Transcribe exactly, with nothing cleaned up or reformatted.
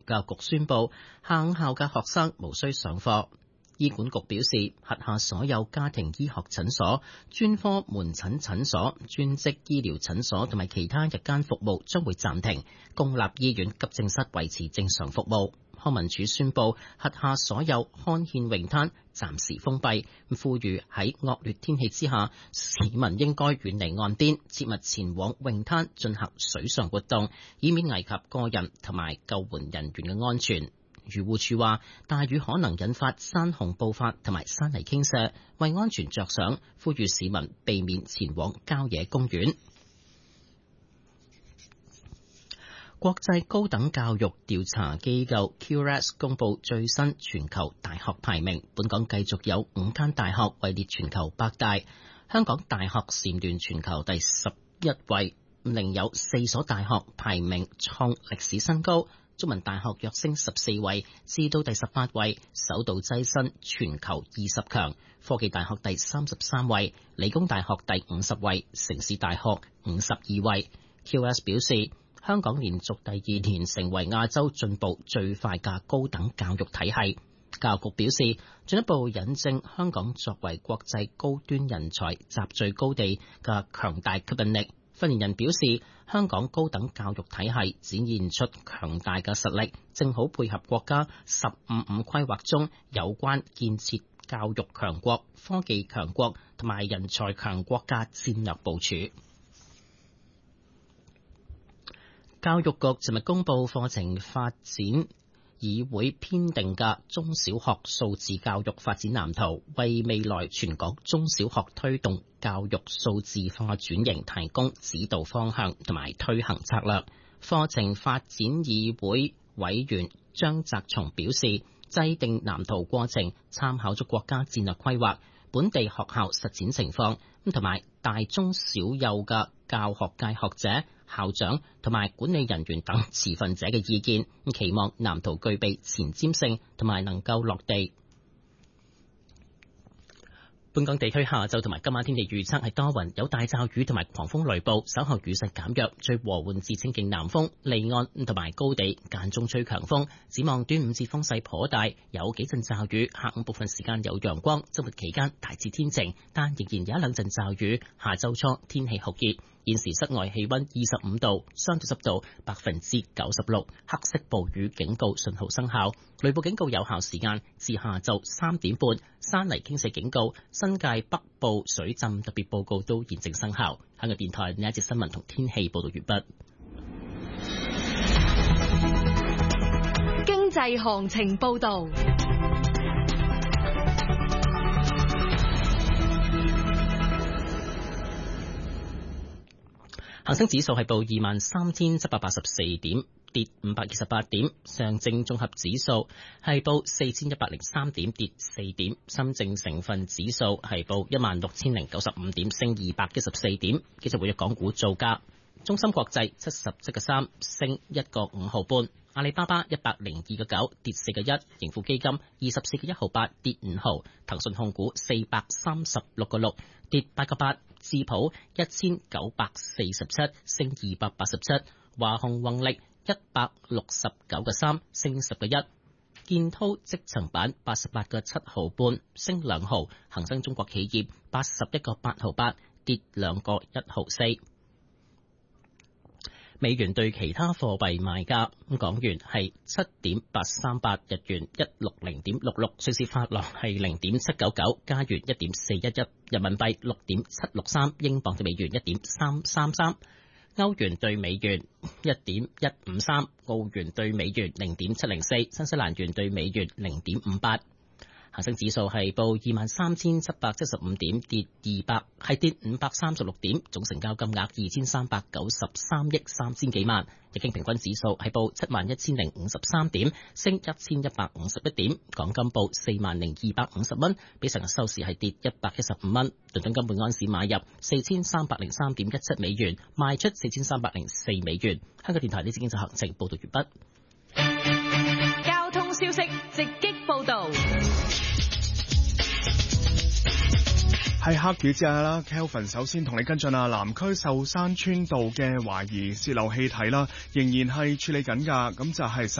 教育局宣布，下午校嘅學生無需上課。醫管局表示，轄下所有家庭醫學診所、專科門診診所、專職醫療診所同埋其他日間服務將會暫停，公立醫院急症室維持正常服務。康文署宣布，轄下所有康健泳灘暫時封閉，呼籲喺惡劣天氣之下，市民應該遠離岸邊，切勿前往泳灘進行水上活動，以免危及個人同埋救援人員嘅安全。漁護署話，大雨可能引發山洪暴發同埋山泥傾瀉，為安全着想，呼籲市民避免前往郊野公園。國際高等教育調查機構 Q S 公布最新全球大學排名，本港繼續有五間大學位列全球百大，香港大學蟬聯全球第十一位，另有四所大學排名創歷史新高。中文大學躍升十四位，至到第十八位，首度躋身全球二十強。科技大學第三十三位，理工大學第五十位，城市大學五十二位。Q S 表示，香港連續第二年成為亞洲進步最快嘅高等教育體系。教育局表示，進一步引證香港作為國際高端人才集聚高地嘅強大吸引力。發言人表示，香港高等教育體系展現出強大嘅實力，正好配合國家十五五規劃中有關建設教育強國、科技強國同埋人才強國嘅戰略部署。教育局尋日公布課程發展議會編定嘅中小學數字教育發展藍圖，為未來全港中小學推動教育數字化轉型提供指導方向同埋推行策略。課程發展議會委員張澤松表示，制定藍圖過程參考咗國家戰略規劃、本地學校實踐情況，咁同埋大中小幼嘅教學界學者、校長同埋管理人員等持份者嘅意見，期望藍圖具備前瞻性同埋能夠落地。本港地區下晝同埋今晚天氣預測係多雲，有大驟雨同埋狂風雷暴，稍後雨勢減弱，最和緩至清勁南風，離岸同埋高地間中吹強風。展望端午節風勢頗大，有幾陣驟雨，下午部分時間有陽光，周末期間大致天晴，但仍然有一兩陣驟雨。下周初天氣酷熱。現時室外氣溫二十五度，相對濕度百分之九十六，黑色暴雨警告信號生效，雷暴警告有效時間至下晝三點半，山泥傾瀉警告、新界北部水浸特別報告都現正生效。香港電台呢一節新聞同天氣報道完畢。 經濟行情報道。 恒生指數係報二萬三千七百八十四點，跌五百二十八點。上證綜合指數係報四千一百零三點，跌四點。深證成分指數係報一萬六千零九十五點，升二百一十四點。繼續活躍港股造價，中芯國際七十七個三，升一個五毫半。阿里巴巴一百零二個九，跌四個一。盈富基金二十四個一毫八，跌五毫。騰訊控股四百三十六個六，跌八個八。智普一千九百四十七，升二百八十七。華虹宏力一百六十九個三，升十個一。建滔積層板八十八個七毫半，升兩毫。恒生中國企業八十一個八毫八，跌兩個一毫四。美元對其他貨幣賣價，港元係七點八三八，日元一六零點六六，瑞士法郎係零點七九九，加元一點四一一，人民幣六點七六三，英鎊對美元一點三三三，歐元對美元一點一五三，澳元對美元零點七零四，新西蘭元對美元零點五八。恒生指數係報二萬三千七百七十五點，跌二百，係跌五百三十六點，總成交金額二千三百九十三億三千幾萬。日經平均指數係報七萬一千零五十三點，升一千一百五十一點。港金報四萬零二百五十蚊，比上日收市係跌一百一十五蚊。倫敦金每安士買入四千三百零三點一七美元，賣出四千三百零四美元。香港電台呢次經濟行程報道完畢。 交通消息直擊報道。 係黑雨之下啦 ，Kelvin 首先同你跟進啊，南區壽山村道嘅懷疑泄漏氣體啦，仍然係處理緊㗎，咁就係